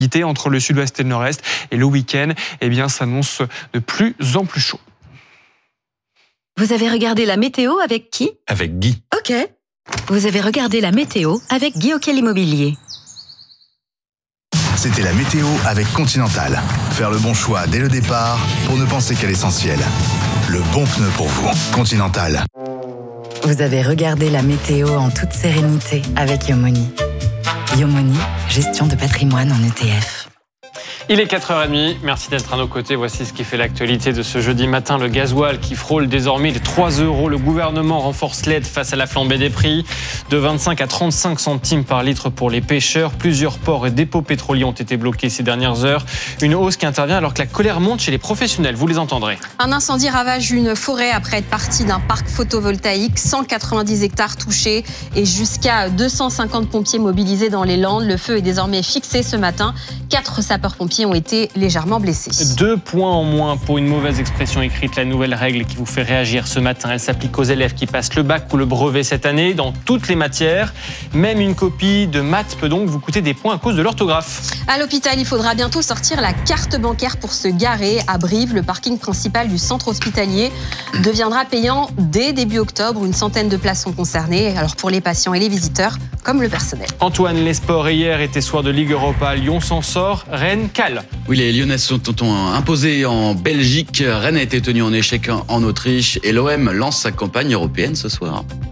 entre le sud-ouest et le nord-est. Et le week-end, s'annonce de plus en plus chaud. Vous avez regardé la météo avec qui ? Avec Guy. Ok. Vous avez regardé la météo avec Guy Auquel Immobilier. C'était la météo avec Continental. Faire le bon choix dès le départ pour ne penser qu'à l'essentiel. Le bon pneu pour vous. Continental. Vous avez regardé la météo en toute sérénité avec Yomoni. Yomoni, gestion de patrimoine en ETF. Il est 4h30, merci d'être à nos côtés. Voici ce qui fait l'actualité de ce jeudi matin. Le gasoil qui frôle désormais les 3 €. Le gouvernement renforce l'aide face à la flambée des prix. De 25 à 35 centimes par litre pour les pêcheurs. Plusieurs ports et dépôts pétroliers ont été bloqués ces dernières heures. Une hausse qui intervient alors que la colère monte chez les professionnels. Vous les entendrez. Un incendie ravage une forêt après être parti d'un parc photovoltaïque. 190 hectares touchés et jusqu'à 250 pompiers mobilisés dans les Landes. Le feu est désormais fixé ce matin. 4 sapeurs-pompiers ont été légèrement blessés. 2 points en moins pour une mauvaise expression écrite. La nouvelle règle qui vous fait réagir ce matin, elle s'applique aux élèves qui passent le bac ou le brevet cette année dans toutes les matières. Même une copie de maths peut donc vous coûter des points à cause de l'orthographe. À l'hôpital, il faudra bientôt sortir la carte bancaire pour se garer. À Brive, le parking principal du centre hospitalier deviendra payant dès début octobre. Une centaine de places sont concernées. Alors pour les patients et les visiteurs, comme le personnel. Antoine, les sports hier était soir de Ligue Europa. Lyon s'en sort, Rennes cale. Oui, les Lyonnais sont imposés en Belgique. Rennes a été tenu en échec en Autriche et l'OM lance sa campagne européenne ce soir.